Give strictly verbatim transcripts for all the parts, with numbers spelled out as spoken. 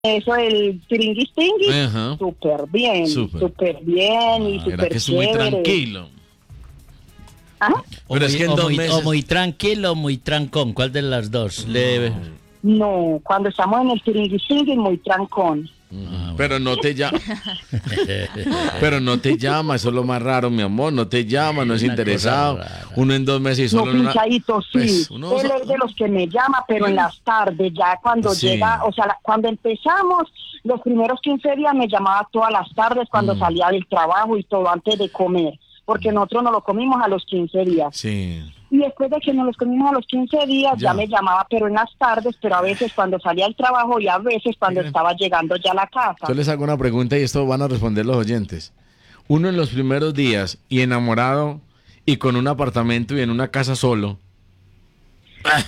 Eso, el tiringuis tinguis, súper bien, súper bien y ah, súper que es chévere. muy tranquilo. ¿Ah? O, Pero muy, es que en o, dos muy, meses... o muy tranquilo o muy trancón, ¿cuál de las dos? No, Le... no cuando estamos en el tiringuis tinguis, muy trancón. Ah, pero no te llama. Pero no te llama, eso es lo más raro, mi amor. No te llama, no es Una interesado. Uno en dos meses y solo no, en una... pinchadito, sí. Pues, uno... Él es de los que me llama, pero en las tardes, ya cuando sí. llega, o sea, la, cuando empezamos, los primeros quince días me llamaba todas las tardes cuando mm. salía del trabajo y todo antes de comer, porque mm. nosotros nos lo comimos a los quince días. Sí. Y después de que nos los comimos a los quince días, ya. ya me llamaba, pero en las tardes, pero a veces cuando salía al trabajo y a veces cuando ¿Qué? estaba llegando ya a la casa. Yo les hago una pregunta y esto van a responder los oyentes. Uno en los primeros días y enamorado y con un apartamento y en una casa solo. ¡Ah!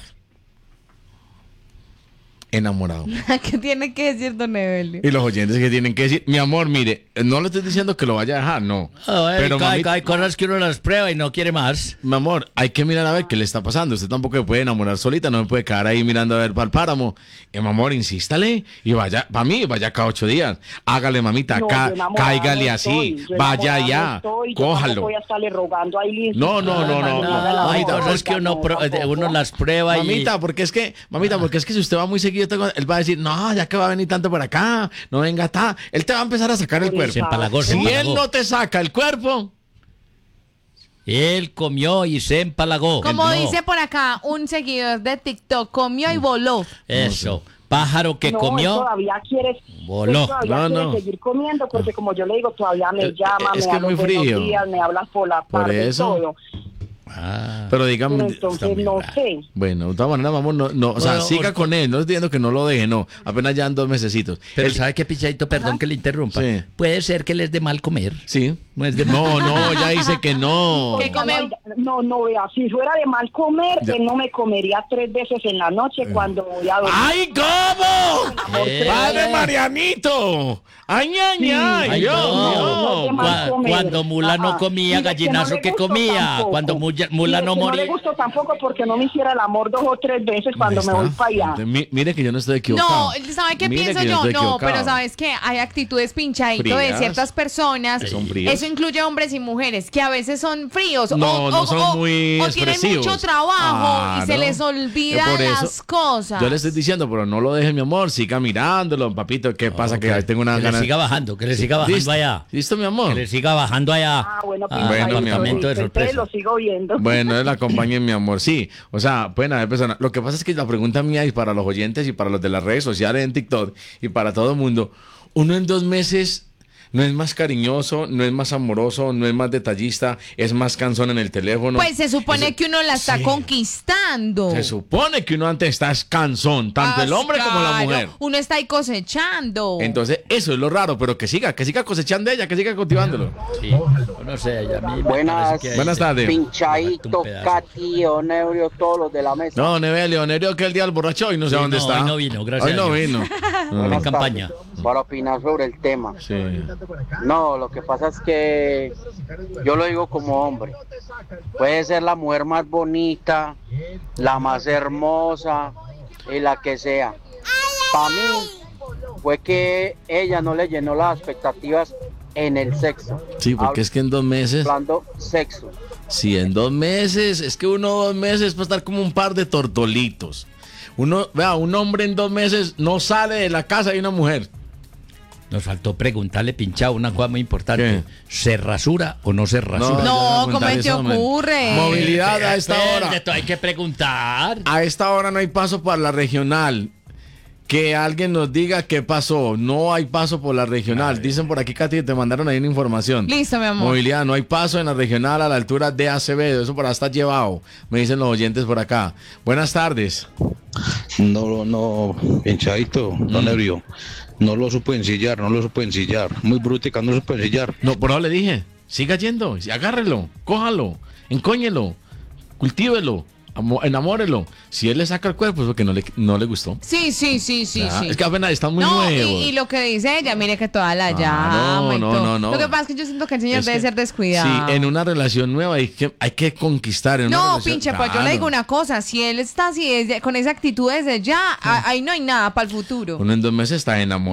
Enamorado. ¿Qué tiene que decir don Evelio? Y los oyentes que tienen que decir, mi amor, mire, no le estoy diciendo que lo vaya a dejar, no. Oh, ver, pero hay, mami, hay cosas que uno las prueba y no quiere más. Mi amor, hay que mirar a ver qué le está pasando. Usted tampoco se puede enamorar solita, no me puede quedar ahí mirando a ver para el páramo. Y mi amor, insístale y vaya, para mí, vaya cada ocho días. Hágale, mamita, no, ca, cáigale no así, estoy, vaya allá, estoy, cójalo. Voy a estarle rogando ahí, no, no, no, no. no, no hay cosas que uno, pro, uno las prueba mamita, y... Mamita, porque es que, mamita, porque es que si usted va muy seguido, él va a decir, no, ya que va a venir tanto por acá, no venga, está. Él te va a empezar a sacar el cuerpo. Se empalagó, se si empalagó. él no te saca el cuerpo, él comió y se empalagó. Como no. dice por acá un seguidor de TikTok, comió y voló. Eso. Pájaro que no, comió, todavía quieres, voló. Todavía no, quiere no. seguir comiendo, porque como yo le digo, todavía me llama, es me que es muy frío. Días, me habla por la por tarde eso. y todo. Ah, pero dígame, pero entonces no raro. sé. Bueno, de todas maneras, vamos, no, no, o sea, bueno, siga or... con él, no estoy diciendo que no lo deje, no, apenas ya en dos mesecitos. Pero él... ¿sabe qué, Pichadito? Perdón ¿Ah? que le interrumpa. Sí. Puede ser que les dé mal comer. Sí. No, es de... no, no, ya dice que no. ¿Qué comer? No, no, vea, si fuera de mal comer, ya. él no me comería tres veces en la noche eh. cuando voy a dormir. ¡Ay, cómo! Eh. ¡Padre Marianito! ¡Ay, ña, ña! Ay, yo, no. no. Cu cuando Mula no comía, Mire, gallinazo que, no que comía. Tampoco. Cuando Mula, Mula no moría. No le gustó tampoco porque no me hiciera el amor dos o tres veces cuando me voy para allá. M mire que yo no estoy equivocado. No, ¿sabe qué Mire pienso yo? No, no, pero ¿sabes qué? Hay actitudes pinchadito de ciertas personas. Son frías. Eso incluye hombres y mujeres que a veces son fríos. No, o, no o, son o, muy o expresivos. tienen mucho trabajo ah, y se no. les olvidan las cosas. Yo le estoy diciendo, pero no lo deje, mi amor. Siga mirándolo, papito. ¿Qué no, pasa? Que, que tengo una que ganas. le siga bajando, que le siga bajando ¿Listo? allá. ¿Listo, mi amor? Que le siga bajando allá. Ah, bueno, ah, bueno mi amor. De sorpresa. Lo sigo viendo. Bueno, él acompañe, mi amor. Sí, o sea, pueden haber personas. Lo que pasa es que la pregunta mía y para los oyentes y para los de las redes sociales en TikTok y para todo el mundo, uno en dos meses no es más cariñoso, no es más amoroso, no es más detallista, es más cansón en el teléfono. Pues se supone Eso, que uno la está sí. conquistando. Se supone que uno antes está cansón, tanto ah, el hombre claro. como la mujer. Uno está ahí cosechando. Entonces, eso es lo raro, pero que siga, que siga cosechando ella, que siga cultivándolo. Sí, no sé, a mí Buenas, que buenas tardes. Pinchadito, Katy, Onerio, todos los de la mesa. No, Nevelio, Onerio que el día del borracho y no sé sí, dónde no, está. Hoy no vino, gracias. Hoy no vino. En campaña. Para opinar sobre el tema. Sí. No, lo que pasa es que yo lo digo como hombre. Puede ser la mujer más bonita, la más hermosa y la que sea. Para mí fue que ella no le llenó las expectativas en el sexo. Sí, porque Hab es que en dos meses... Hablando sexo. Sí, en dos meses, es que uno dos meses va a estar como un par de tortolitos. Uno, vea, un hombre en dos meses no sale de la casa de una mujer. Nos faltó preguntarle, Pinchado, una cosa muy importante. ¿Qué? ¿Se rasura o no se rasura? No, ¿cómo te ocurre? Movilidad a esta hora. Esto hay que preguntar. A esta hora no hay paso para la regional. Que alguien nos diga qué pasó. No hay paso por la regional. Dicen por aquí, Katy, que te mandaron ahí una información. Listo, mi amor. Movilidad, no hay paso en la regional a la altura de Acevedo. Eso por ahí está llevado. Me dicen los oyentes por acá. Buenas tardes. No, no, Pinchadito, no mm. nervio. No lo supo ensillar, no lo supo ensillar. Muy brutica, no lo supo ensillar. No, por eso le dije, siga yendo, agárrelo, cójalo, encóñelo, cultívelo, amo- enamórelo. Si él le saca el cuerpo es porque no le, no le gustó. Sí, sí, sí, sí, Ya, sí. Es que apenas están muy no, nuevos. y, y lo que dice ella, mire que toda la Ah, llama no, y no, todo. no, no. Lo que pasa es que yo siento que el señor Es debe que- ser descuidado. Sí, en una relación nueva hay que, hay que conquistar. En una No, relación- pinche, pues yo le Claro. digo una cosa, si él está así desde- con esa actitud desde ya, a- ahí no hay nada para el futuro. Uno en dos meses está enamorado.